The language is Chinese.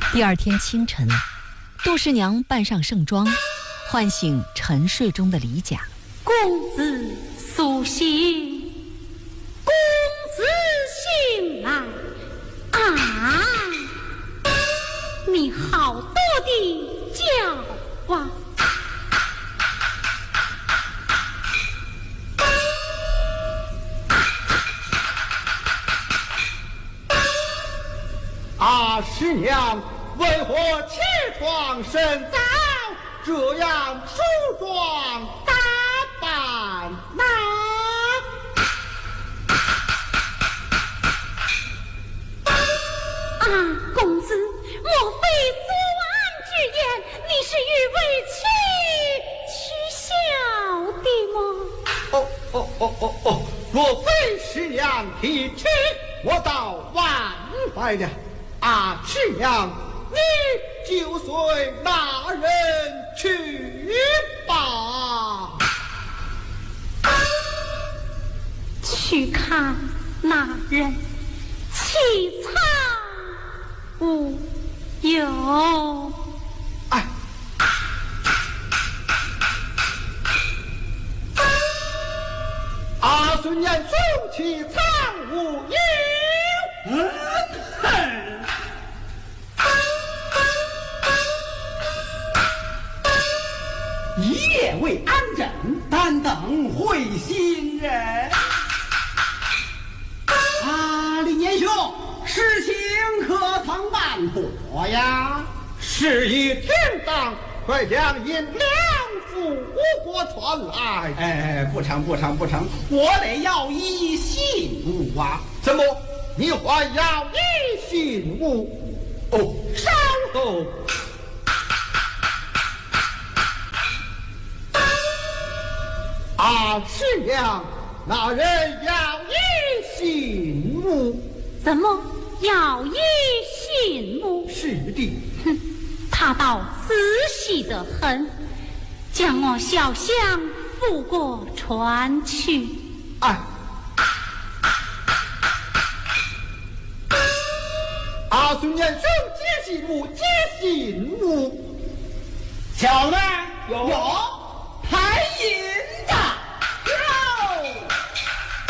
第二天清晨，杜十娘扮上盛装，唤醒沉睡中的李甲。 公子苏醒，公子醒来啊！你好多的叫啊！ 十娘为何起床甚早，这样梳妆打扮呐？ 公子，莫非昨晚之言，你是欲为妻取笑的吗？若非十娘提起，我倒万怀了。十娘，你就随那人去吧。 去看那人，其苍无有。 孙言兄其苍无有。 一夜未安枕，但等会新人。李年兄，事情可曾办妥呀？ 事已停当，快将银两付给我传来。 不成，我得要一信物啊！ 怎么，你还要一信物？稍后。十娘，那人要一信物。 怎么要一信物？ 是的。 他倒仔细得很，将我小香付过传去。 孙年兄接信物，接信物。 巧呢？有。